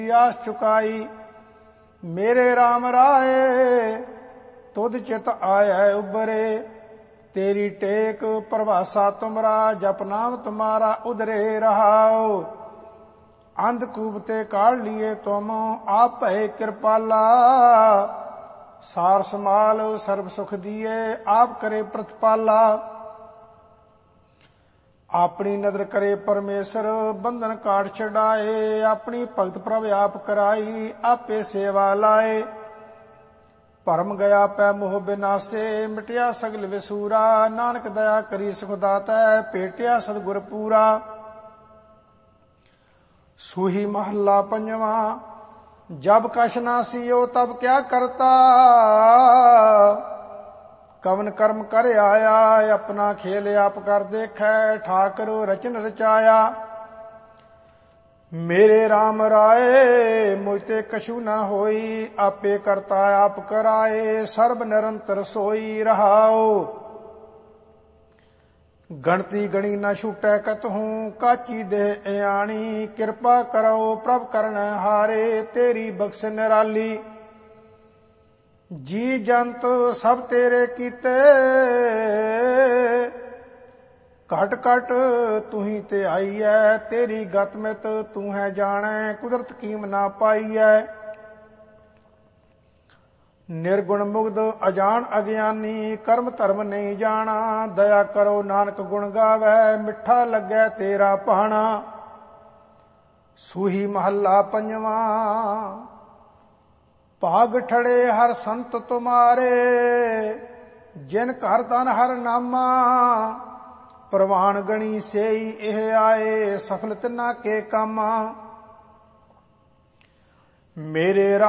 आस चुकाई। मेरे राम राय तुध चित आया उबरे, तेरी टेक प्रभासा तुमरा, जप नाम तुम्हारा उधरे रहाओ। अंधकूप ते काढ़ लिए तुम, आप भय कृपाला, सार समाल सर्व सुख दिए, आप करे प्रतिपाला। अपनी नदर करे परमेश्वर, बंधन काट छड़ाए, अपनी भगत प्रभ आप कराई, आपे सेवा लाए। परम गया पै मोह बिनासे, मिटिया सगल विसूरा, नानक दया करी सुख दाता, पेटिया सतगुर पूरा। सूही महला पंजवा। जब कछ ना सियो तब क्या करता, कवन कर्म कर आया, अपना खेल आप कर देखै, ठाकर रचन रचाया। मेरे राम राय मुझते कछु न होई, आपे करता आप कराए, सर्ब निरंतर सोई रहाओ। गणती गणी न छूटै कतहूँ, काची देह आणी, कृपा करो प्रभ करन हारे, तेरी बख्श निराली। जी जंत सब तेरे कीते, घट घट तू ही ते आई है, तेरी गत मित तू है जानै, कुदरत कीम ना पाई है। निर्गुण मुग्ध अजान अज्ञानी, कर्म धर्म नहीं जाना, दया करो नानक गुण गावै, मिठा लगे तेरा भाना। सूही महला पंजवा। भाग ठड़े हर संत तुम्हारे, जिन घर धन हर नामा, प्रवान गणी सेई एह आए, सफल तिना के कामा। मेरे